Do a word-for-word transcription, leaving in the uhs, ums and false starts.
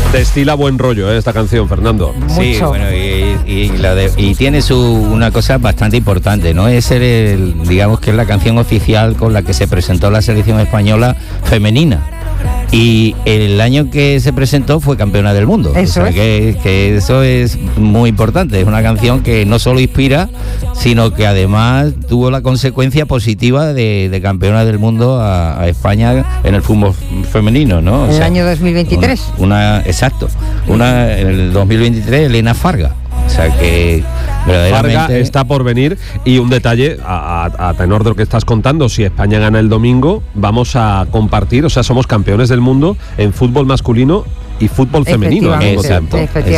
Destila buen rollo, ¿eh? Esta canción, Fernando. Sí, Mucho. bueno, y, y, la de, y tiene su una cosa bastante importante, ¿no? Es el, el, digamos que es la canción oficial con la que se presentó la selección española femenina. Y el año que se presentó fue campeona del mundo. Eso o sea, es. que, que eso es muy importante. Es una canción que no solo inspira, sino que además tuvo la consecuencia positiva de, de campeona del mundo a, a España en el fútbol femenino, ¿no? O En el sea, año dos mil veintitrés. Una, una, exacto. Una en el dos mil veintitrés, Elena Farga. O sea que verdaderamente Farga está por venir. Y un detalle, a, a, a tenor de lo que estás contando, si España gana el domingo, vamos a compartir, o sea, somos campeones del mundo en fútbol masculino y fútbol femenino al mismo tiempo. Efectivamente.